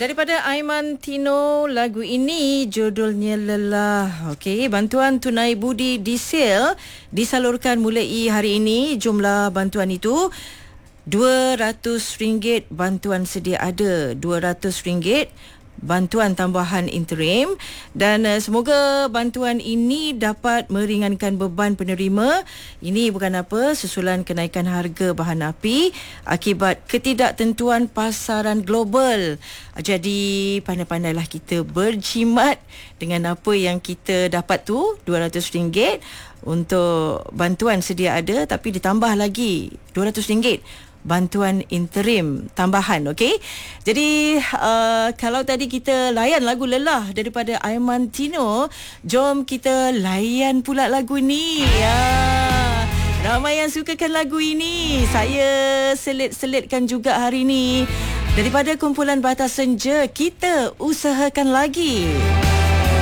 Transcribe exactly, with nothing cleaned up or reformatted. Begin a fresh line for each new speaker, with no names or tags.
Daripada Aiman Tino, lagu ini judulnya Lelah. Okey, bantuan tunai budi di sale disalurkan mulai hari ini. Jumlah bantuan itu dua ratus ringgit bantuan sedia ada, dua ratus ringgit bantuan tambahan interim, dan uh, semoga bantuan ini dapat meringankan beban penerima. Ini bukan apa, susulan kenaikan harga bahan api akibat ketidaktentuan pasaran global. Jadi pandai-pandailah kita berjimat dengan apa yang kita dapat tu, dua ratus ringgit untuk bantuan sedia ada, tapi ditambah lagi dua ratus ringgit bantuan interim tambahan. Okey, jadi uh, kalau tadi kita layan lagu Lelah daripada Aiman Tino, jom kita layan pula lagu ni. Ya, ramai yang sukakan lagu ini, saya selit-selitkan juga hari ni. Daripada kumpulan Batas Senja, Kita Usahakan Lagi.